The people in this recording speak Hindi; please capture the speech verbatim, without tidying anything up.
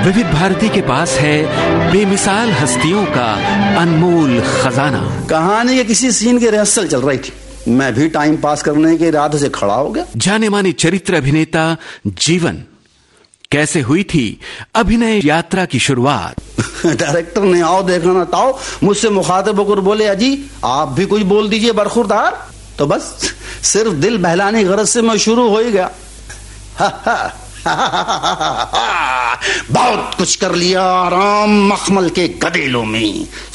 विविध भारती के पास है बेमिसाल हस्तियों का अनमोल खजाना। कहानी के किसी सीन की रिहर्सल चल रही थी, मैं भी टाइम पास करने के इरादे से खड़ा हो गया। जाने माने चरित्र अभिनेता जीवन, कैसे हुई थी अभिनय यात्रा की शुरुआत। डायरेक्टर ने आओ देखा ना ताओ मुझसे मुखातिब होकर बोले, अजी आप भी कुछ बोल दीजिए बरखुरदार। तो बस सिर्फ दिल बहलाने की गरज से मैं शुरू हो ही गया। बहुत कुछ कर लिया आराम मखमल के गदेलों में,